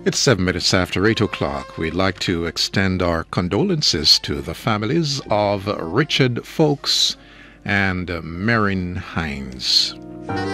It's 7 minutes after 8 o'clock. We'd like to extend our condolences to the families of Richard Folks and Marin Hines.